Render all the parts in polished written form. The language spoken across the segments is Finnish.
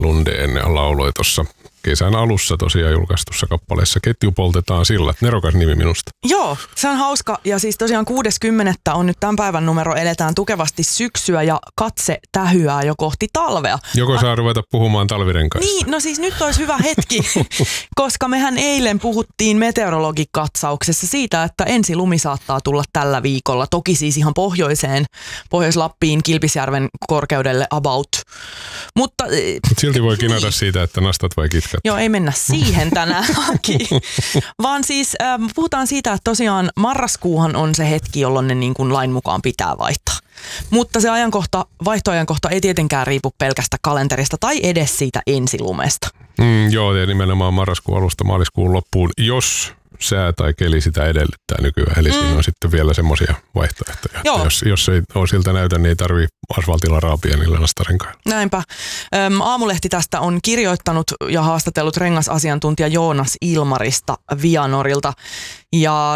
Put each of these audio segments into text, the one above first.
Lundén lauloi tuossa kesän alussa tosiaan julkaistussa kappaleessa Ketju poltetaan sillat. Nerokas nimi minusta. Joo, se on hauska. Ja siis tosiaan 6.10. on nyt tämän päivän numero. Eletään tukevasti syksyä ja katse tähyää jo kohti talvea. Joko saa ruveta puhumaan talvirenkaista? Niin, no siis nyt olisi hyvä hetki, koska mehän eilen puhuttiin meteorologikatsauksessa siitä, että ensilumi saattaa tulla tällä viikolla. Toki siis ihan pohjoiseen, Pohjois-Lappiin, Kilpisjärven korkeudelle about. Mutta silti voi kinata siitä, että nastat vai kitkat. Joo, ei mennä siihen tänään, vaan siis puhutaan siitä, että tosiaan marraskuuhan on se hetki, jolloin ne niin kuin lain mukaan pitää vaihtaa. Mutta se vaihtoajankohta ei tietenkään riipu pelkästä kalenterista tai edes siitä ensilumesta. Joo, ja nimenomaan marraskuun alusta maaliskuun loppuun, jos sää tai keli sitä edellyttää nykyään. Eli siinä on sitten vielä semmoisia vaihtoehtoja. Jos ei ole siltä näytä, niin ei tarvitse asfaltilla raapia niillä nastarenkailla. Näinpä. Aamulehti tästä on kirjoittanut ja haastatellut rengasasiantuntija Joonas Ilmarista Vianorilta. Ja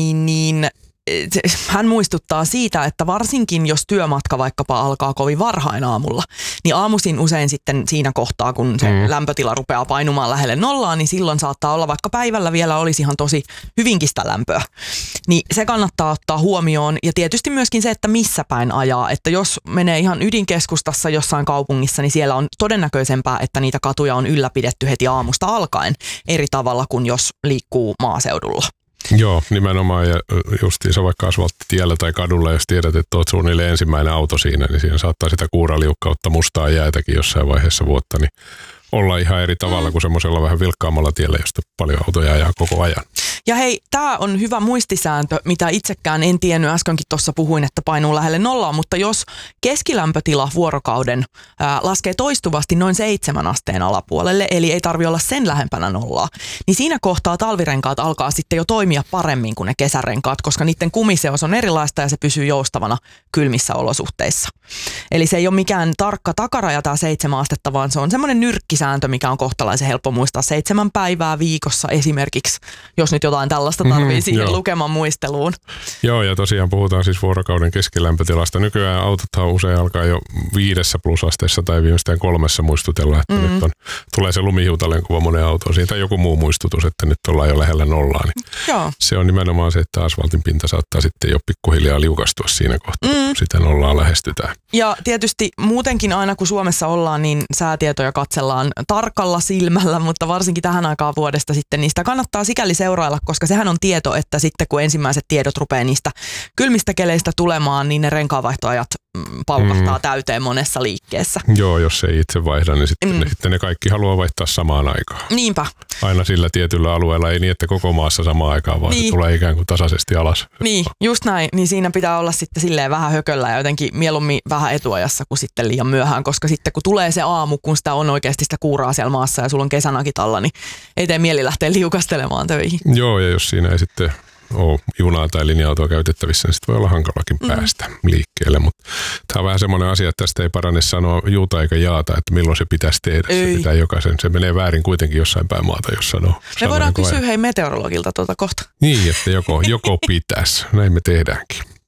hän muistuttaa siitä, että varsinkin jos työmatka vaikkapa alkaa kovin varhain aamulla, niin aamuisin usein sitten siinä kohtaa, kun se lämpötila rupeaa painumaan lähelle nollaa, niin silloin saattaa olla, vaikka päivällä vielä olisi ihan tosi hyvinkin sitä lämpöä. Niin se kannattaa ottaa huomioon ja tietysti myöskin se, että missä päin ajaa. Että jos menee ihan ydinkeskustassa jossain kaupungissa, niin siellä on todennäköisempää, että niitä katuja on ylläpidetty heti aamusta alkaen eri tavalla kuin jos liikkuu maaseudulla. Joo, nimenomaan ja justiinsa vaikka asfalttitiellä tai kadulla, jos tiedät, että olet suunnilleen ensimmäinen auto siinä, niin siinä saattaa sitä kuuraliukkautta mustaa jäätäkin jossain vaiheessa vuotta, niin olla ihan eri tavalla kuin semmoisella vähän vilkkaammalla tiellä, josta paljon autoja ajaa koko ajan. Ja hei, tämä on hyvä muistisääntö, mitä itsekään en tiennyt, äskenkin tuossa puhuin, että painuu lähelle nollaa, mutta jos keskilämpötila vuorokauden laskee toistuvasti noin 7 asteen alapuolelle, eli ei tarvitse olla sen lähempänä nollaa, niin siinä kohtaa talvirenkaat alkaa sitten jo toimia paremmin kuin ne kesärenkaat, koska niiden kumiseos on erilaista ja se pysyy joustavana kylmissä olosuhteissa. Eli se ei ole mikään tarkka takaraja tämä 7 astetta, vaan se on semmoinen nyrkkisääntö, mikä on kohtalaisen helppo muistaa 7 päivää viikossa esimerkiksi, jos nyt jotain tällaista tarvii siihen lukeman muisteluun. Joo, ja tosiaan puhutaan siis vuorokauden keskilämpötilasta. Nykyään autothan usein alkaa jo 5 plusasteessa tai viimeistään 3 muistutella, että nyt tulee se lumihiutalenkuva monen autoon. Siitä joku muu muistutus, että nyt ollaan jo lähellä nollaa. Niin se on nimenomaan se, että asfaltin pinta saattaa sitten jo pikkuhiljaa liukastua siinä kohtaa, kun sitä nollaa lähestytään. Ja tietysti muutenkin aina kun Suomessa ollaan, niin säätietoja katsellaan tarkalla silmällä, mutta varsinkin tähän aikaan vuodesta sitten niistä kannattaa sikäli seurailla, koska sehän on tieto, että sitten kun ensimmäiset tiedot rupeaa niistä kylmistä keleistä tulemaan, niin ne renkaanvaihtoajat paukahtaa täyteen monessa liikkeessä. Joo, jos ei itse vaihda, niin sitten ne kaikki haluaa vaihtaa samaan aikaan. Niinpä. Aina sillä tietyllä alueella, ei niin, että koko maassa samaan aikaan, vaan se tulee ikään kuin tasaisesti alas. Niin, just näin. Niin siinä pitää olla sitten silleen vähän hököllä ja jotenkin mieluummin vähän etuajassa kuin sitten liian myöhään, koska sitten kun tulee se aamu, kun sitä on oikeasti sitä kuuraa siellä maassa ja sulla on kesänakit alla, niin ei tee mieli lähteä liukastelemaan töihin. Joo, ja jos siinä ei sitten ole junaa tai linja-autoa käytettävissä, niin sitten voi olla hankalakin päästä liikkeelle. Mutta tämä on vähän semmoinen asia, että tästä ei parane sanoa juuta eikä jaata, että milloin se pitäisi tehdä. Se pitää jokaisen. Se menee väärin kuitenkin jossain päin maata, jos sanoo. Me voidaan kysyä meteorologilta kohta. Niin, että joko pitäisi. Näin me tehdäänkin.